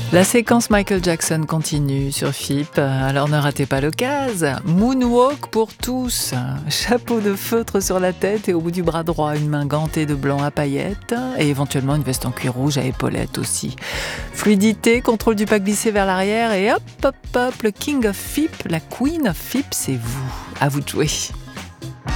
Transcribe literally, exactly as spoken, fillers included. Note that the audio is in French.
La séquence Michael Jackson continue sur F I P, alors ne ratez pas l'occasion. Moonwalk pour tous, chapeau de feutre sur la tête et au bout du bras droit, une main gantée de blanc à paillettes et éventuellement une veste en cuir rouge à épaulettes aussi. Fluidité, contrôle du pas glissé vers l'arrière et hop, hop, hop, le King of F I P, la Queen of F I P, c'est vous. À vous de jouer.